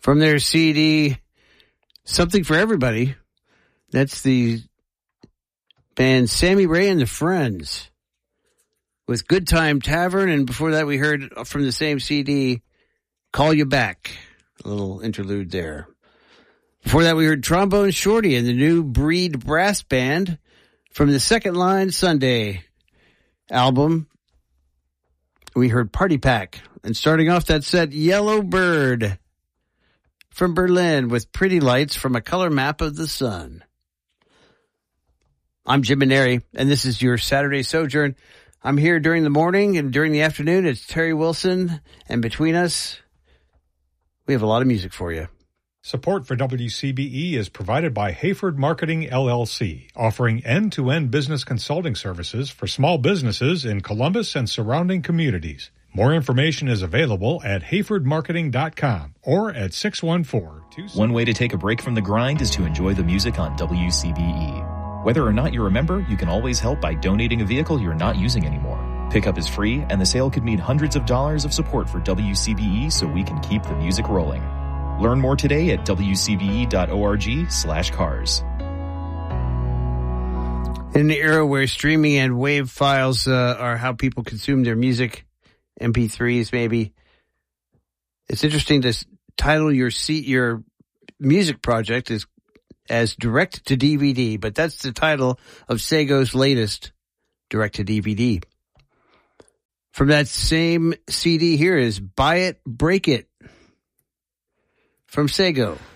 From their CD, Something for Everybody, that's the band Sammy Ray and the Friends with Good Time Tavern. And before that, we heard from the same CD, Call You Back. A little interlude there. Before that, we heard Trombone Shorty and the New Breed Brass Band from the Second Line Sunday album. We heard Party Pack. And starting off that set, Yellow Bird from Berlin with Pretty Lights from A Color Map of the Sun. I'm Jim Maneri, and this is your Saturday Sojourn. I'm here during the morning, and during the afternoon, it's Terry Wilson. And between us, we have a lot of music for you. Support for WCBE is provided by Hayford Marketing, LLC, offering end-to-end business consulting services for small businesses in Columbus and surrounding communities. More information is available at hayfordmarketing.com or at 614-2... One way to take a break from the grind is to enjoy the music on WCBE. Whether or not you're a member, you can always help by donating a vehicle you're not using anymore. Pickup is free, and the sale could mean hundreds of dollars of support for WCBE so we can keep the music rolling. Learn more today at wcbe.org/cars. In an era where streaming and WAV files are how people consume their music, MP3s maybe, it's interesting to title your music project as Direct to DVD, but that's the title of Sego's latest Direct to DVD. From that same CD, here is Buy It, Break It from Sego.